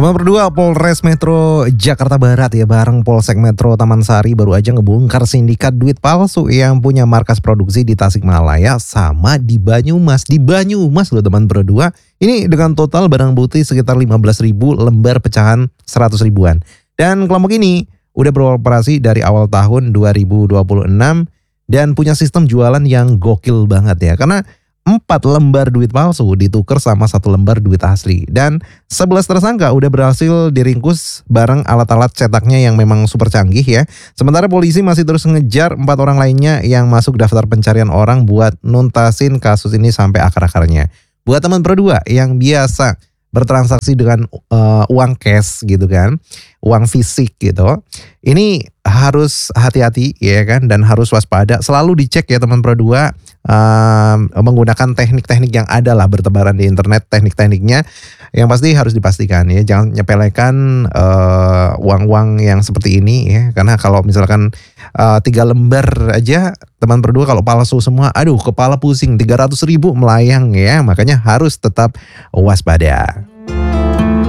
Teman berdua, Polres Metro Jakarta Barat ya bareng Polsek Metro Taman Sari baru aja ngebongkar sindikat duit palsu yang punya markas produksi di Tasikmalaya sama di Banyumas. Di Banyumas loh teman berdua. Ini dengan total barang bukti sekitar 15.000 lembar pecahan 100 ribuan. Dan kelompok ini udah beroperasi dari awal tahun 2026 dan punya sistem jualan yang gokil banget ya. Karena 4 lembar duit palsu ditukar sama 1 lembar duit asli. Dan 11 tersangka udah berhasil diringkus bareng alat-alat cetaknya yang memang super canggih ya. Sementara polisi masih terus ngejar 4 orang lainnya yang masuk daftar pencarian orang buat nuntasin kasus ini sampai akar-akarnya. Buat teman berdua yang biasa bertransaksi dengan uang cash gitu kan, uang fisik gitu, ini harus hati-hati ya kan, dan harus waspada. Selalu dicek ya teman berdua, menggunakan teknik-teknik yang ada lah bertebaran di internet, teknik-tekniknya yang pasti harus dipastikan ya, jangan nyepelekan uang-uang yang seperti ini ya, karena kalau misalkan 3 lembar aja teman berdua kalau palsu semua, aduh kepala pusing, 300 ribu melayang ya, makanya harus tetap waspada.